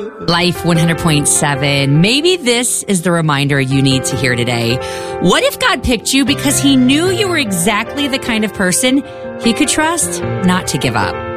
Life 100.7. Maybe this is the reminder you need to hear today. What if God picked you because he knew you were exactly the kind of person he could trust not to give up?